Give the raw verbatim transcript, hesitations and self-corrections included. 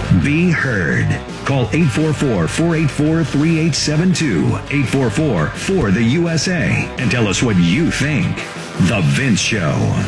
Be heard. Call eight four four, four eight four, three eight seven two, eight four four, four the U S A, and tell us what you think. The Vince Show.